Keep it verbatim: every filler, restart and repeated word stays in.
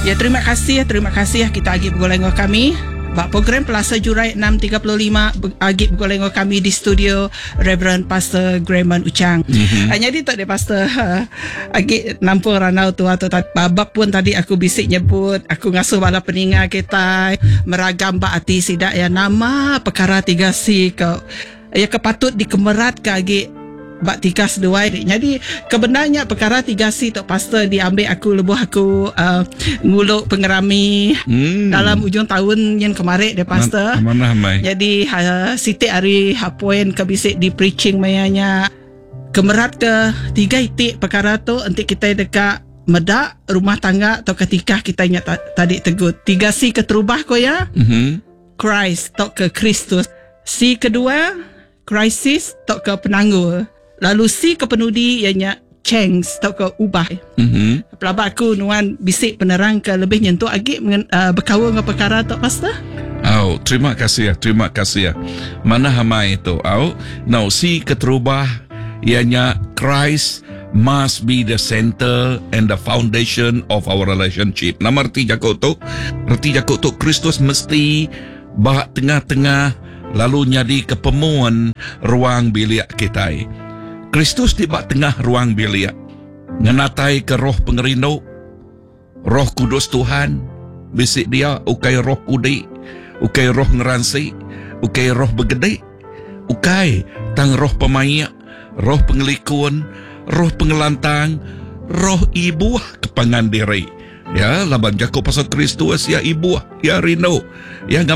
Ya, terima kasih, terima kasih kita agi bergolengor kami. Bak program Plaza Jurai enam tiga puluh lima agi bergolengor kami di studio Reverend Pastor Grayman Uchang. Mm-hmm. Uh, jadi tak ada Pastor uh, agi nampur ranau tu atau babak pun tadi aku bisik nyebut, aku ngasuh bala peningat kita meragam bak ati sidak ya nama perkara tiga si kau ya kepatut dikemerat ke agi bak tiga seduai. Jadi kebenarnya perkara tiga si tok pastor diambil aku lebuh aku uh, nguluk pengerami hmm. dalam ujung tahun yang kemarin deh pastor. Amanah mai. Jadi uh, siti hari hapoin ke bisik di preaching mayanya kemerat ke tiga itik perkara tu nanti kita dekat medak rumah tangga atau ketika kita ingat tadi tegut tiga si keterubah ko ya. Mm-hmm. Christ tok ke Kristus. Si kedua krisis tok ke penangguh. Lalu si kepenudi ianya change tok ke ubah. Mhm. Pelabak aku nuan bisik penerang ke lebih nyentuh agi uh, berkawal dengan perkara tok pastor. Oh, terima kasih ya, terima kasih ya. Mana hamai itu? Oh, now si keterubah ianya Christ must be the center and the foundation of our relationship. Nama erti jago tu, erti jago tu Kristus mesti bahak tengah-tengah lalu nyadi kepemuan ruang bilik kita. Kristus di bak tengah ruang bilik ngenatai ke roh pengerindu roh kudus Tuhan bisik dia ukai roh kudi ukai roh ngeransi ukai roh begede ukai tang roh pemayak roh pengelikuan roh pengelantang roh ibu kepangan diri ya laban jago pasal Kristus ya ibu ya rino ya